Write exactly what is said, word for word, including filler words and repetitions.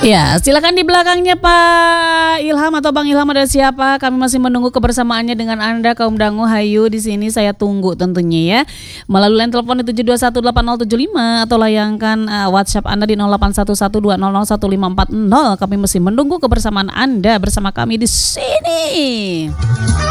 Ya, silakan di belakangnya Pak Ilham atau Bang Ilham ada siapa? Kami masih menunggu kebersamaannya dengan Anda kaum dangu. Hayu di sini saya tunggu tentunya ya. Melalui line telepon di tujuh dua satu delapan nol tujuh lima atau layangkan uh, WhatsApp Anda di nol delapan satu satu dua nol nol satu lima empat nol. Kami masih menunggu kebersamaan Anda bersama kami di sini.